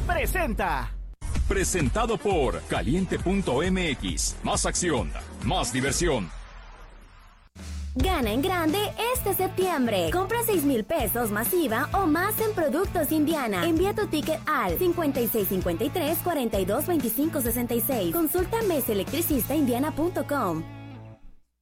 presenta. Presentado por Caliente.mx. Más acción, más diversión. Gana en grande este septiembre. Compra 6,000 pesos masiva o más en Productos Indiana. Envía tu ticket al 5653-422566. Consulta meselectricistaindiana.com.